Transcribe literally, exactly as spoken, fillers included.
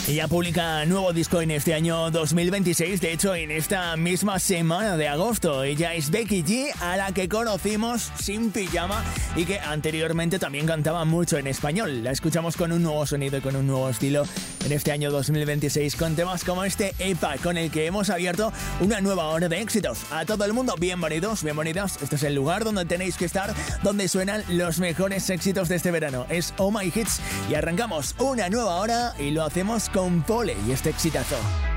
Ella publica nuevo disco en este año dos mil veintiséis, de hecho en esta misma semana de agosto. Ella es Becky G, a la que conocimos sin pijama y que anteriormente también cantaba mucho en español. La escuchamos con un nuevo sonido y con un nuevo estilo en este año dos mil veintiséis con temas como este E P A, con el que hemos abierto una nueva hora de éxitos. A todo el mundo, bienvenidos, bienvenidas. Este es el lugar donde tenéis que estar, donde suenan los mejores éxitos de este verano. Es Oh My Hits y arrancamos una nueva hora y lo hacemos con Pole y este exitazo.